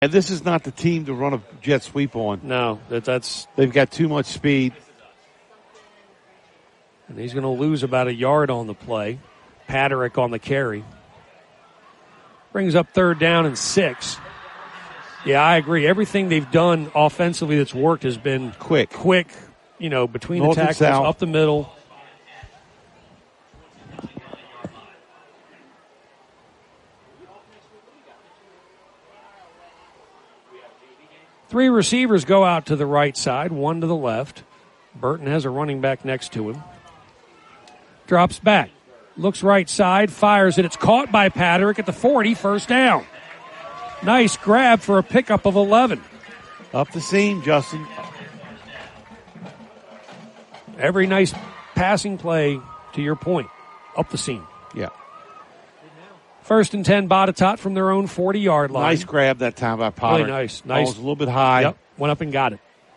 And this is not the team to run a jet sweep on. No, they've got too much speed. And he's going to lose about a yard on the play. Patrick on the carry. Brings up 3rd down and 6. Yeah, I agree. Everything they've done offensively that's worked has been quick, between North the tackles, up the middle. Three receivers go out to the right side, one to the left. Burton has a running back next to him. Drops back. Looks right side, fires it. It's caught by Patrick at the 40, 1st down. Nice grab for a pickup of 11. Up the seam, Justin. Every nice passing play, to your point, up the seam. Yeah. 1st and 10, Botetourt from their own 40-yard line. Nice grab that time by Potter. Really nice. Ball was a little bit high. Yep, went up and got it.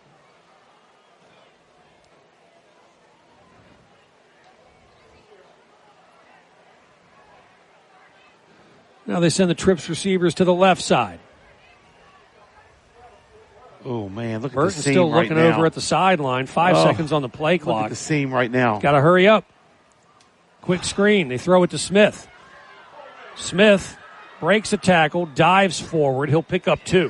Now they send the trips receivers to the left side. Oh, man, look at Burton's the seam still right looking now. over at the sideline. 5 seconds on the play clock. Look at the seam right now. Got to hurry up. Quick screen. They throw it to Smith. Smith breaks a tackle, dives forward. He'll pick up 2.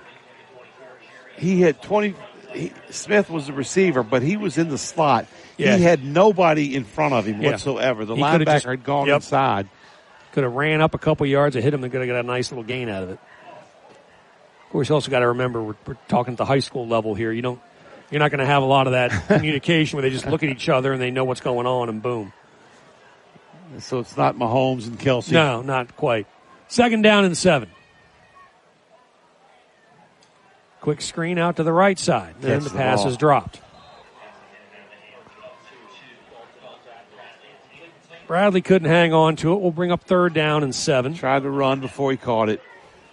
He had 20. Smith was the receiver, but he was in the slot. Yeah. He had nobody in front of him whatsoever. The linebacker had gone inside. Could have ran up a couple yards and hit him and could have got a nice little gain out of it. Of course, you also got to remember we're talking at the high school level here. You're not going to have a lot of that communication where they just look at each other and they know what's going on and boom. So it's not Mahomes and Kelsey. No, not quite. 2nd down and 7. Quick screen out to the right side. Then the pass is dropped. Bradley couldn't hang on to it. We'll bring up 3rd down and 7. Tried to run before he caught it.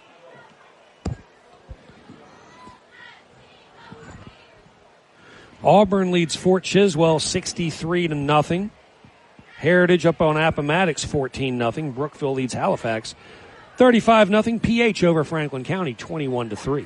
Auburn leads Fort Chiswell 63-0. Heritage up on Appomattox 14-0. Brookville leads Halifax 35-0. PH over Franklin County 21-3.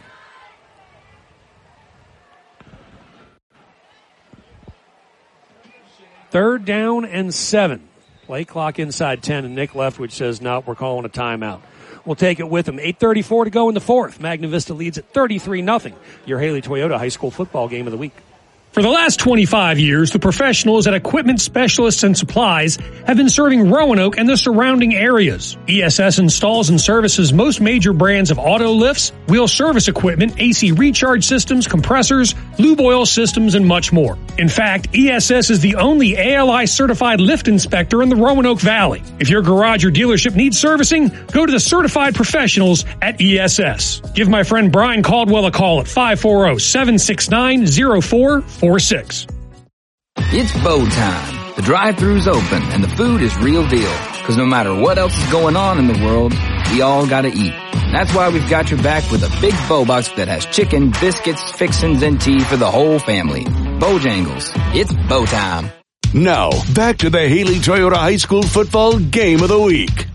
Third down and 7. Play clock inside 10, and Nick Leftwich says, no, we're calling a timeout. We'll take it with him. 8:34 to go in the 4th. Magna Vista leads at 33-0. Your Haley Toyota High School football game of the week. For the last 25 years, the professionals at Equipment Specialists and Supplies have been serving Roanoke and the surrounding areas. ESS installs and services most major brands of auto lifts, wheel service equipment, AC recharge systems, compressors, lube oil systems, and much more. In fact, ESS is the only ALI certified lift inspector in the Roanoke Valley. If your garage or dealership needs servicing, go to the certified professionals at ESS. Give my friend Brian Caldwell a call at 540-769-0446. It's bow time. The drive-thru's open and the food is real deal. Cause no matter what else is going on in the world, we all gotta eat. That's why we've got your back with a big bow box that has chicken, biscuits, fixins, and tea for the whole family. Bojangles. It's bow time. Now, back to the Haley Toyota High School football game of the week.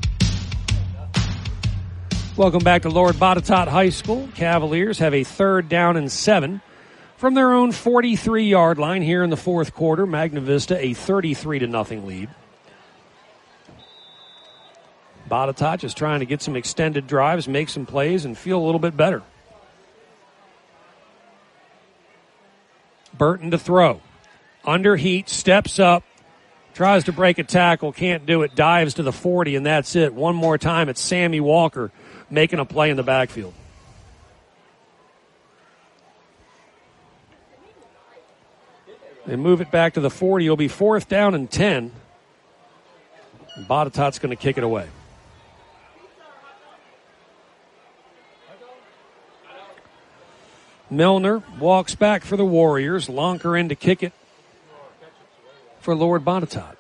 Welcome back to Lord Botetourt High School. Cavaliers have a 3rd down and 7. From their own 43-yard line here in the 4th quarter, Magna Vista a 33-0 lead. Botetourt is trying to get some extended drives, make some plays, and feel a little bit better. Burton to throw. Under heat, steps up, tries to break a tackle, can't do it, dives to the 40, and that's it. One more time, it's Sammy Walker making a play in the backfield. They move it back to the 40. It'll be 4th down and 10. Botetourt's going to kick it away. Milner walks back for the Warriors. Lonker in to kick it for Lord Botetourt.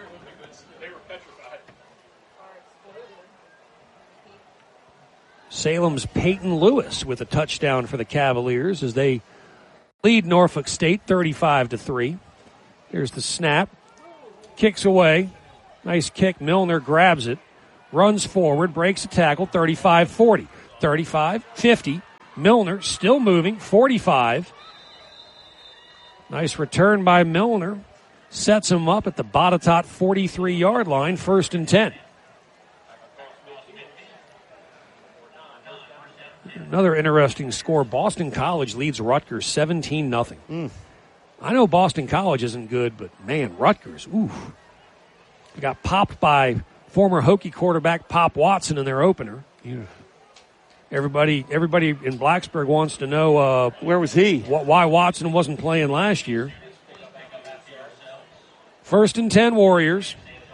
Salem's Peyton Lewis with a touchdown for the Cavaliers as they lead Norfolk State 35-3. Here's the snap. Kicks away. Nice kick. Milner grabs it. Runs forward. Breaks a tackle. 35-40. 35, 50, Milner still moving, 45. Nice return by Milner. Sets him up at the Botetourt 43-yard line, 1st and 10. Another interesting score. Boston College leads Rutgers 17-0. I know Boston College isn't good, but, man, Rutgers, oof. They got popped by former Hokie quarterback Pop Watson in their opener. Yeah. Everybody in Blacksburg wants to know where was he? Why Watson wasn't playing last year. 1st and 10 Warriors.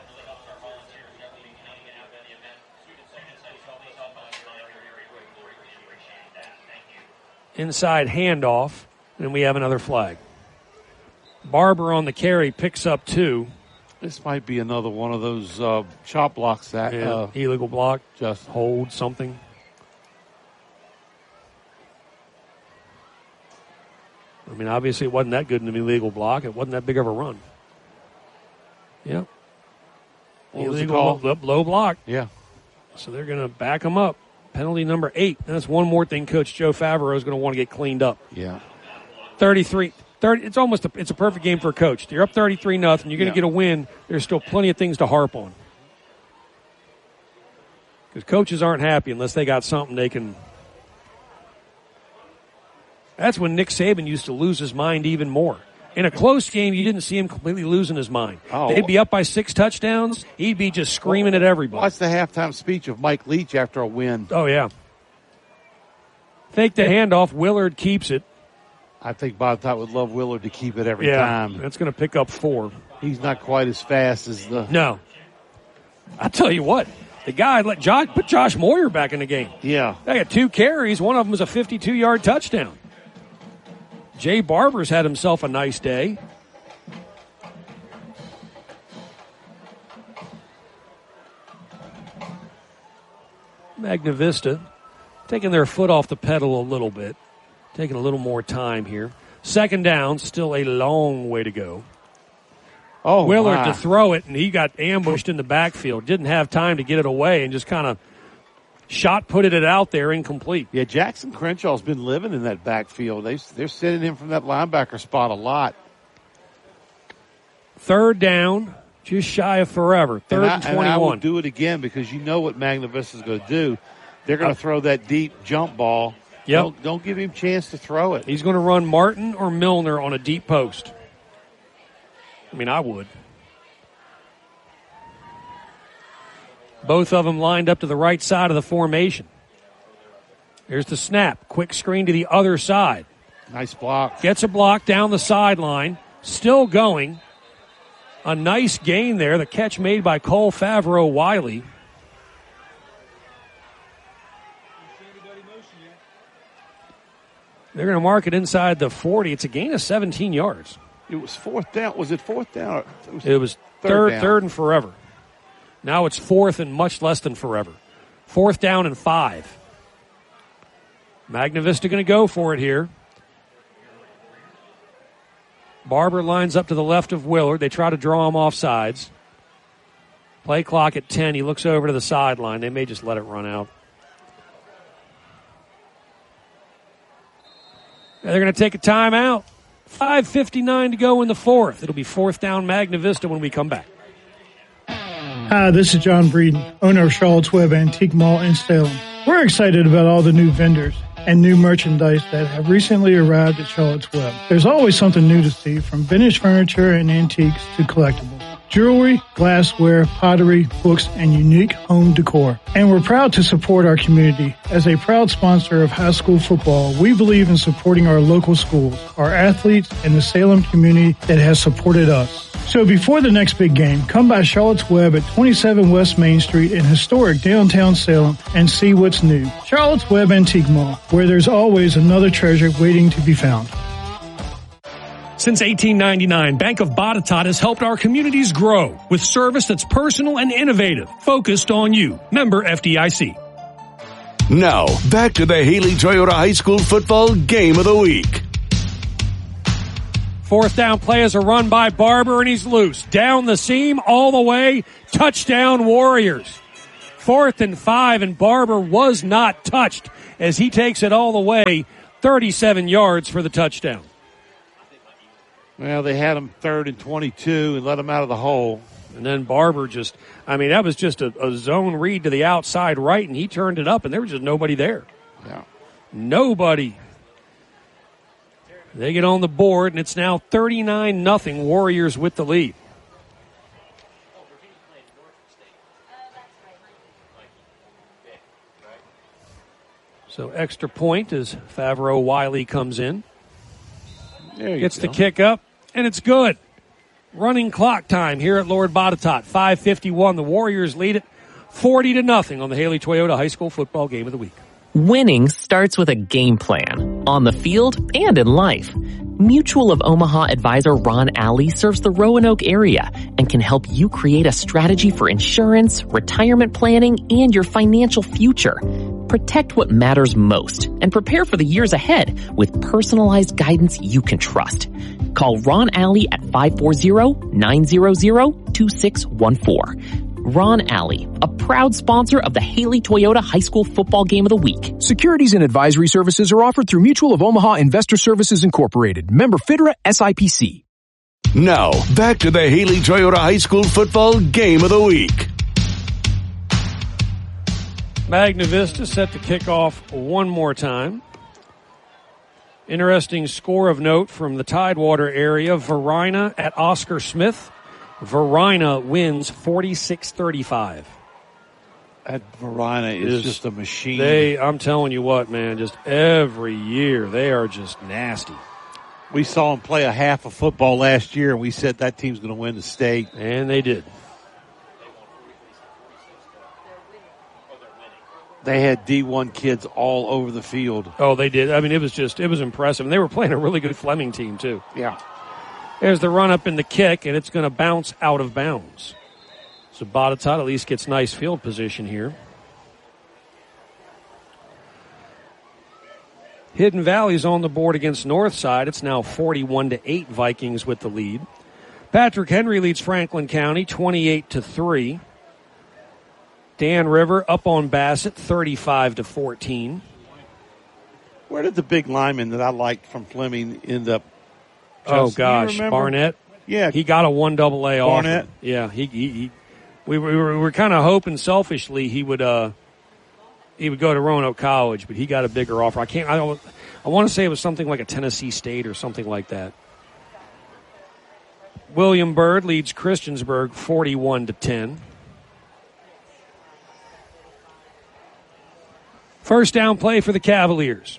Inside handoff, and we have another flag. Barber on the carry picks up 2. This might be another one of those chop blocks that illegal block, just hold something. I mean, obviously it wasn't that good in an illegal block. It wasn't that big of a run. Yep. Illegal low block. Yeah. So they're going to back him up. Penalty number 8. That's one more thing Coach Joe Favreau is going to want to get cleaned up. Yeah. 30. It's a perfect game for a coach. You're up 33-0. You're going to get a win. There's still plenty of things to harp on. Because coaches aren't happy unless they got something they can. That's when Nick Saban used to lose his mind even more. In a close game, you didn't see him completely losing his mind. They'd be up by 6 touchdowns. He'd be just screaming at everybody. Watch the halftime speech of Mike Leach after a win. Oh, yeah. Fake the handoff. Willard keeps it. I think Botetourt would love Willard to keep it every time. That's going to pick up 4. He's not quite as fast as the... No. I'll tell you what. The guy put Josh Moyer back in the game. Yeah. They had 2 carries. One of them was a 52-yard touchdown. Jay Barber's had himself a nice day. Magna Vista taking their foot off the pedal a little bit. Taking a little more time here. 2nd down, still a long way to go. Willard to throw it, and he got ambushed in the backfield. Didn't have time to get it away and just kind of putted it out there, incomplete. Yeah, Jackson Crenshaw's been living in that backfield. They're sending him from that linebacker spot a lot. 3rd down, just shy of forever. 3rd and 21. And I will do it again because you know what Magna Vista's going to do. They're going to throw that deep jump ball. Yep. Don't give him a chance to throw it. He's going to run Martin or Milner on a deep post. I mean, I would. Both of them lined up to the right side of the formation. Here's the snap. Quick screen to the other side. Nice block. Gets a block down the sideline. Still going. A nice gain there. The catch made by Cole Favreau-Wiley. They're going to mark it inside the 40. It's a gain of 17 yards. It was 4th down. Was it 4th down? It was third and forever. Now it's 4th and much less than forever. 4th down and 5. Magna Vista going to go for it here. Barber lines up to the left of Willard. They try to draw him off sides. Play clock at 10. He looks over to the sideline. They may just let it run out. They're going to take a timeout. 5:59 to go in the 4th. It'll be 4th down Magna Vista when we come back. Hi, this is John Breeden, owner of Charlotte's Web Antique Mall in Salem. We're excited about all the new vendors and new merchandise that have recently arrived at Charlotte's Web. There's always something new to see, from vintage furniture and antiques to collectibles. Jewelry, glassware, pottery, books, and unique home decor. And we're proud to support our community. As a proud sponsor of high school football, we believe in supporting our local schools, our athletes, and the Salem community that has supported us. So before the next big game, come by Charlotte's Web at 27 West Main Street in historic downtown Salem and see what's new. Charlotte's Web Antique Mall, where there's always another treasure waiting to be found. Since 1899, Bank of Botetourt has helped our communities grow with service that's personal and innovative, focused on you. Member FDIC. Now, back to the Haley Toyota High School football game of the week. 4th down play is a run by Barber, and he's loose. Down the seam, all the way. Touchdown Warriors. 4th and 5, and Barber was not touched. as he takes it all the way 37 yards for the touchdown. Well, they had him 3rd and 22 and let him out of the hole. And then Barber that was just a zone read to the outside right, and he turned it up, and there was just nobody there. Yeah. Nobody. They get on the board, and it's now 39-0, Warriors with the lead. So extra point as Favreau Wiley comes in. Gets the kick up, and it's good. Running clock time here at Lord Botetourt. 5:51. The Warriors lead it 40-0 on the Haley Toyota High School Football Game of the Week. Winning starts with a game plan, on the field and in life. Mutual of Omaha advisor Ron Alley serves the Roanoke area and can help you create a strategy for insurance, retirement planning, and your financial future. Protect what matters most and prepare for the years ahead with personalized guidance you can trust. Call Ron Alley at 540-900-2614. Ron Alley, a proud sponsor of the Haley Toyota High School Football Game of the Week. Securities and advisory services are offered through Mutual of Omaha Investor Services Incorporated. Member FINRA SIPC. Now, back to the Haley Toyota High School Football Game of the Week. Magna Vista set to kick off one more time. Interesting score of note from the Tidewater area. Varina at Oscar Smith. Varina wins 46-35. That Varina is just a machine. I'm telling you what, man, just every year they are just nasty. We saw them play a half of football last year, and we said that team's going to win the state. And they did. They had D1 kids all over the field. Oh, they did. I mean, it was impressive. And they were playing a really good Fleming team, too. Yeah. There's the run-up in the kick, and it's going to bounce out of bounds. So Botetourt at least gets nice field position here. Hidden Valley's on the board against Northside. It's now 41-8 Vikings with the lead. Patrick Henry leads Franklin County 28-3. Dan River up on Bassett 35-14. Where did the big lineman that I liked from Fleming end up? Oh gosh, Barnett. Yeah, he got a 1AA off. Barnett. Yeah, we were kind of hoping selfishly he would go to Roanoke College, but he got a bigger offer. I want to say it was something like a Tennessee State or something like that. William Byrd leads Christiansburg 41-10. First down play for the Cavaliers.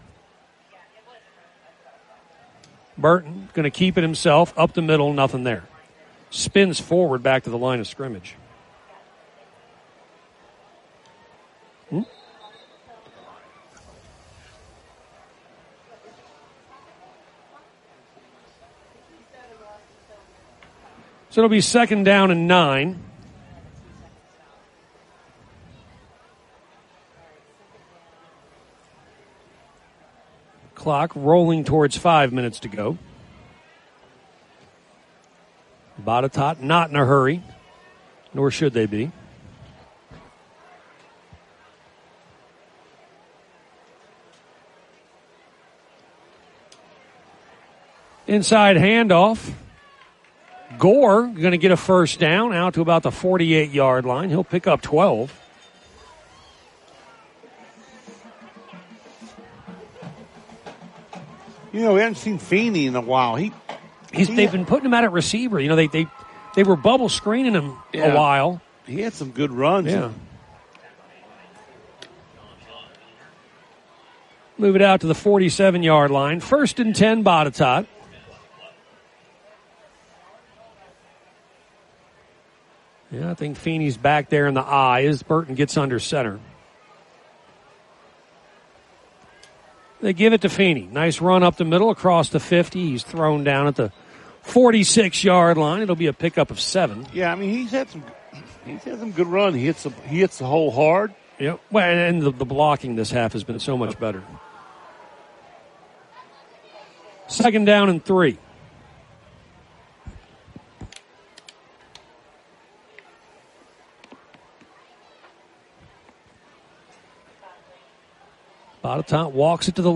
Burton going to keep it himself. Up the middle, nothing there. Spins forward back to the line of scrimmage. So it'll be 2nd down and 9. Clock rolling towards 5 minutes to go. Botetourt not in a hurry, nor should they be. Inside handoff. Gore going to get a first down out to about the 48-yard line. He'll pick up 12. You know, we haven't seen Feeney in a while. They've been putting him out at receiver. You know, they were bubble screening him a while. He had some good runs. Yeah. Move it out to the 47-yard line. 1st and 10, Botetourt. Yeah, I think Feeney's back there in the eye as Burton gets under center. They give it to Feeney. Nice run up the middle across the 50. He's thrown down at the 46-yard line. It'll be a pickup of 7. Yeah, I mean, he's had some good run. He hits the hole hard. Yep. Well, and the blocking this half has been so much better. 2nd down and 3. Belton walks it to the